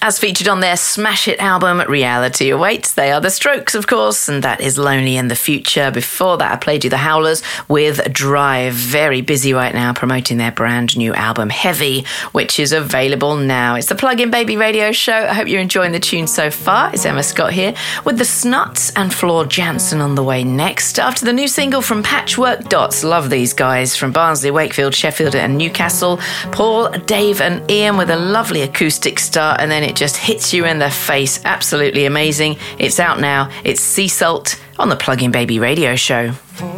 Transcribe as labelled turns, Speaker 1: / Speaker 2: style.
Speaker 1: As featured on their smash hit album, Reality Awaits. They are The Strokes, of course, and that is Lonely in the Future. Before that, I played you The Howlers with Drive. Very busy right now promoting their brand new album, Heavy, which is available now. It's the Plug-in Baby Radio Show. I hope you're enjoying the tune so far. It's Emma Scott here with the Snuts and Floor Jansen on the way next. After the new single from Patchwork Dots, love these guys from Barnsley, Wakefield, Sheffield and Newcastle. Paul, Dave and Ian with a lovely acoustic start, and then it just hits you in the face. Absolutely amazing. It's out now. It's Sea Salt on the Plug-in Baby Radio Show.